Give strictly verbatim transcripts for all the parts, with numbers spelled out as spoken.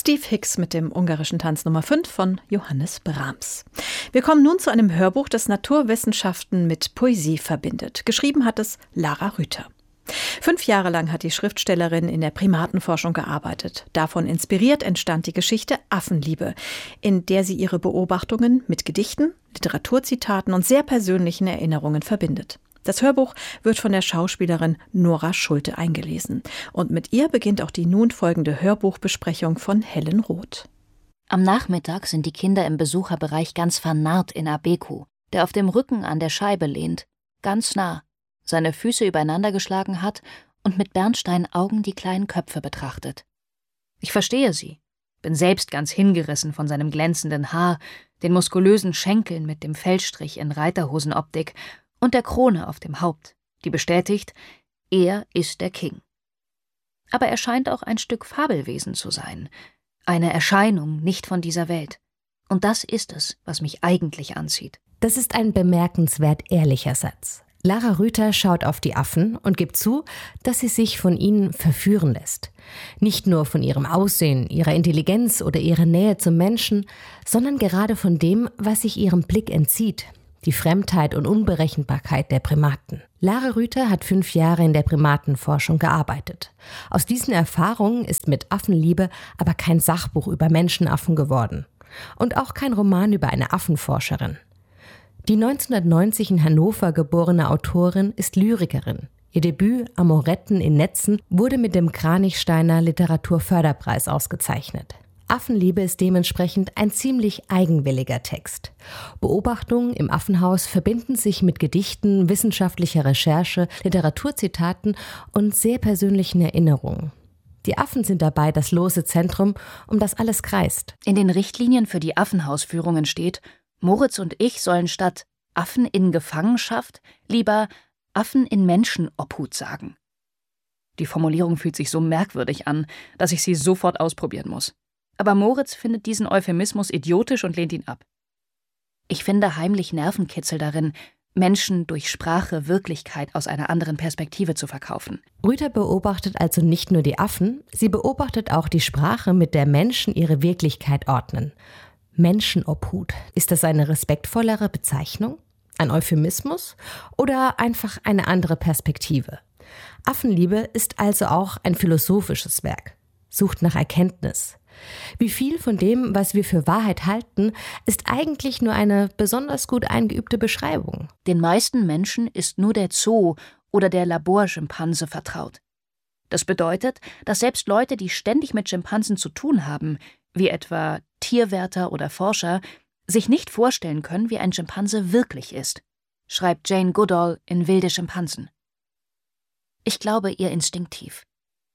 Steve Hicks mit dem ungarischen Tanz Nummer fünf von Johannes Brahms. Wir kommen nun zu einem Hörbuch, das Naturwissenschaften mit Poesie verbindet. Geschrieben hat es Lara Rüther. Fünf Jahre lang hat die Schriftstellerin in der Primatenforschung gearbeitet. Davon inspiriert entstand die Geschichte Affenliebe, in der sie ihre Beobachtungen mit Gedichten, Literaturzitaten und sehr persönlichen Erinnerungen verbindet. Das Hörbuch wird von der Schauspielerin Nora Schulte eingelesen. Und mit ihr beginnt auch die nun folgende Hörbuchbesprechung von Helen Roth. Am Nachmittag sind die Kinder im Besucherbereich ganz vernarrt in Abeku, der auf dem Rücken an der Scheibe lehnt, ganz nah, seine Füße übereinander geschlagen hat und mit Bernsteinaugen die kleinen Köpfe betrachtet. Ich verstehe sie, bin selbst ganz hingerissen von seinem glänzenden Haar, den muskulösen Schenkeln mit dem Feldstrich in Reiterhosenoptik und der Krone auf dem Haupt, die bestätigt, er ist der King. Aber er scheint auch ein Stück Fabelwesen zu sein, eine Erscheinung nicht von dieser Welt. Und das ist es, was mich eigentlich anzieht. Das ist ein bemerkenswert ehrlicher Satz. Lara Rüther schaut auf die Affen und gibt zu, dass sie sich von ihnen verführen lässt. Nicht nur von ihrem Aussehen, ihrer Intelligenz oder ihrer Nähe zum Menschen, sondern gerade von dem, was sich ihrem Blick entzieht. Die Fremdheit und Unberechenbarkeit der Primaten. Lara Rüther hat fünf Jahre in der Primatenforschung gearbeitet. Aus diesen Erfahrungen ist mit Affenliebe aber kein Sachbuch über Menschenaffen geworden. Und auch kein Roman über eine Affenforscherin. Die neunzehnhundertneunzig in Hannover geborene Autorin ist Lyrikerin. Ihr Debüt Amoretten in Netzen wurde mit dem Kranichsteiner Literaturförderpreis ausgezeichnet. Affenliebe ist dementsprechend ein ziemlich eigenwilliger Text. Beobachtungen im Affenhaus verbinden sich mit Gedichten, wissenschaftlicher Recherche, Literaturzitaten und sehr persönlichen Erinnerungen. Die Affen sind dabei das lose Zentrum, um das alles kreist. In den Richtlinien für die Affenhausführungen steht, Moritz und ich sollen statt Affen in Gefangenschaft lieber Affen in Menschenobhut sagen. Die Formulierung fühlt sich so merkwürdig an, dass ich sie sofort ausprobieren muss. Aber Moritz findet diesen Euphemismus idiotisch und lehnt ihn ab. Ich finde heimlich Nervenkitzel darin, Menschen durch Sprache Wirklichkeit aus einer anderen Perspektive zu verkaufen. Rüther beobachtet also nicht nur die Affen, sie beobachtet auch die Sprache, mit der Menschen ihre Wirklichkeit ordnen. Menschenobhut. Ist das eine respektvollere Bezeichnung? Ein Euphemismus? Oder einfach eine andere Perspektive? Affenliebe ist also auch ein philosophisches Werk. Sucht nach Erkenntnis. Wie viel von dem, was wir für Wahrheit halten, ist eigentlich nur eine besonders gut eingeübte Beschreibung. Den meisten Menschen ist nur der Zoo oder der Laborschimpanse vertraut. Das bedeutet, dass selbst Leute, die ständig mit Schimpansen zu tun haben, wie etwa Tierwärter oder Forscher, sich nicht vorstellen können, wie ein Schimpanse wirklich ist, schreibt Jane Goodall in Wilde Schimpansen. Ich glaube ihr instinktiv.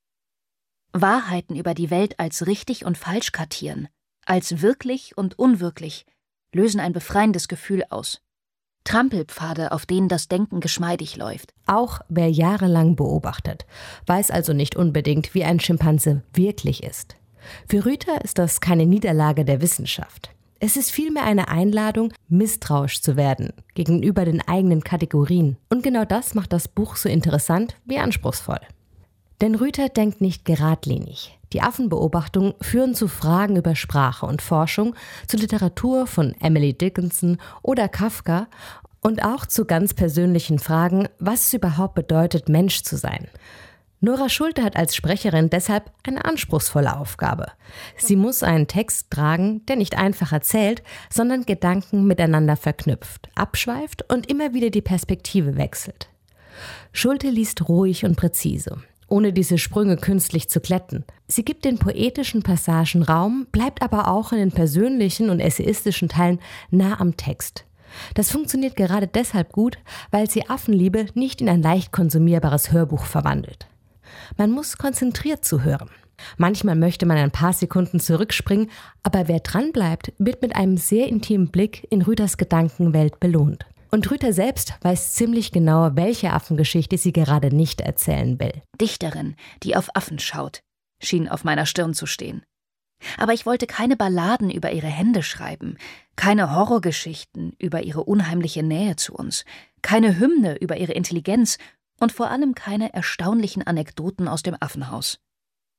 Wahrheiten über die Welt als richtig und falsch kartieren, als wirklich und unwirklich, lösen ein befreiendes Gefühl aus. Trampelpfade, auf denen das Denken geschmeidig läuft. Auch wer jahrelang beobachtet, weiß also nicht unbedingt, wie ein Schimpanse wirklich ist. Für Rüther ist das keine Niederlage der Wissenschaft. Es ist vielmehr eine Einladung, misstrauisch zu werden gegenüber den eigenen Kategorien. Und genau das macht das Buch so interessant wie anspruchsvoll. Denn Rüther denkt nicht geradlinig. Die Affenbeobachtungen führen zu Fragen über Sprache und Forschung, zu Literatur von Emily Dickinson oder Kafka und auch zu ganz persönlichen Fragen, was es überhaupt bedeutet, Mensch zu sein. Nora Schulte hat als Sprecherin deshalb eine anspruchsvolle Aufgabe. Sie muss einen Text tragen, der nicht einfach erzählt, sondern Gedanken miteinander verknüpft, abschweift und immer wieder die Perspektive wechselt. Schulte liest ruhig und präzise, ohne diese Sprünge künstlich zu glätten. Sie gibt den poetischen Passagen Raum, bleibt aber auch in den persönlichen und essayistischen Teilen nah am Text. Das funktioniert gerade deshalb gut, weil sie Affenliebe nicht in ein leicht konsumierbares Hörbuch verwandelt. Man muss konzentriert zuhören. Manchmal möchte man ein paar Sekunden zurückspringen, aber wer dranbleibt, wird mit einem sehr intimen Blick in Rüthers Gedankenwelt belohnt. Und Rüther selbst weiß ziemlich genau, welche Affengeschichte sie gerade nicht erzählen will. Dichterin, die auf Affen schaut, schien auf meiner Stirn zu stehen. Aber ich wollte keine Balladen über ihre Hände schreiben, keine Horrorgeschichten über ihre unheimliche Nähe zu uns, keine Hymne über ihre Intelligenz und vor allem keine erstaunlichen Anekdoten aus dem Affenhaus.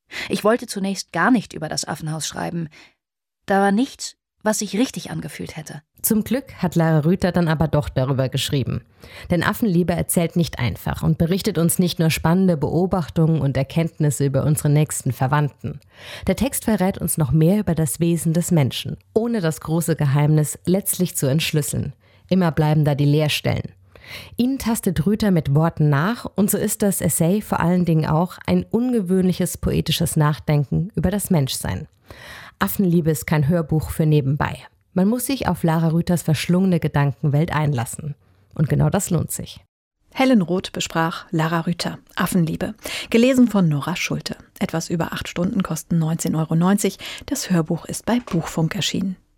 Ich wollte zunächst gar nicht über das Affenhaus schreiben. Da war nichts, was sich richtig angefühlt hätte. Zum Glück hat Lara Rüther dann aber doch darüber geschrieben. Denn Affenliebe erzählt nicht einfach und berichtet uns nicht nur spannende Beobachtungen und Erkenntnisse über unsere nächsten Verwandten. Der Text verrät uns noch mehr über das Wesen des Menschen, ohne das große Geheimnis letztlich zu entschlüsseln. Immer bleiben da die Leerstellen. Ihnen tastet Rüther mit Worten nach und so ist das Essay vor allen Dingen auch ein ungewöhnliches poetisches Nachdenken über das Menschsein. Affenliebe ist kein Hörbuch für nebenbei. Man muss sich auf Lara Rüthers verschlungene Gedankenwelt einlassen. Und genau das lohnt sich. Helen Roth besprach Lara Rüther, Affenliebe. Gelesen von Nora Schulte. Etwas über acht Stunden kosten neunzehn Euro neunzig. Das Hörbuch ist bei Buchfunk erschienen.